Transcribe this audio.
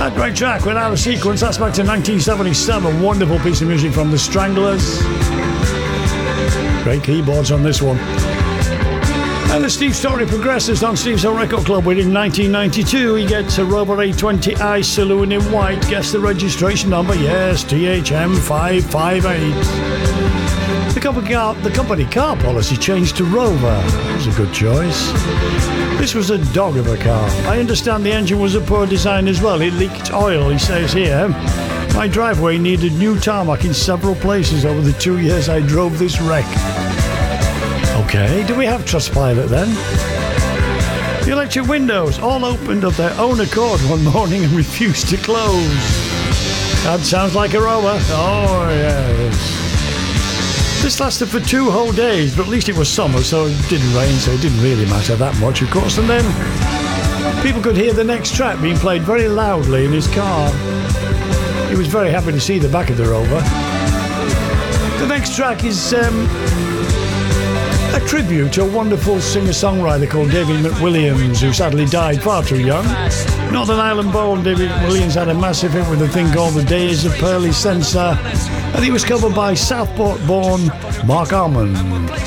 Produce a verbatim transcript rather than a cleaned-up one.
That great track, Without a Sequence, that's back to nineteen seventy-seven. Wonderful piece of music from the Stranglers. Great keyboards on this one. And the Steve story progresses on Steve's Hill Record Club. In nineteen ninety-two, he gets a Rover eight twenty i saloon in white. Guess the registration number? Yes, T H M five five eight. The company, car, the company car policy changed to Rover. That was a good choice. This was a dog of a car. I understand the engine was a poor design as well. It leaked oil, he says here. My driveway needed new tarmac in several places over the two years I drove this wreck. Okay, do we have Trustpilot then? The electric windows all opened of their own accord one morning and refused to close. That sounds like a Rover. Oh, yes. This lasted for two whole days, but at least it was summer, so it didn't rain, so it didn't really matter that much, of course. And then people could hear the next track being played very loudly in his car. He was very happy to see the back of the Rover. The next track is um, a tribute to a wonderful singer-songwriter called David McWilliams, who sadly died far too young. Northern Ireland-born David McWilliams had a massive hit with a thing called The Days of Pearly Censer, and he was covered by Southport-born Mark Almond.